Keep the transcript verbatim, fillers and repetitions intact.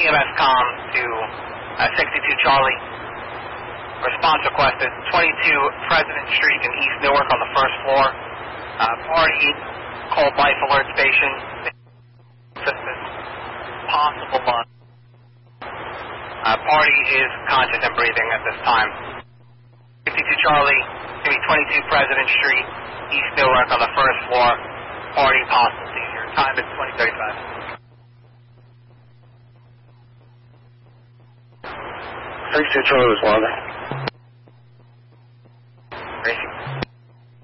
E M S comm to uh, sixty-two Charlie. Response requested, twenty-two President Street in East Newark on the first floor. Uh, party called life alert station. Assistance. Possible loss. Uh, party is conscious and breathing at this time. sixty-two Charlie, give me twenty-two President Street, East Newark on the first floor. Party possible seizure. Time is twenty thirty-five. sixty-two Charlie was longer.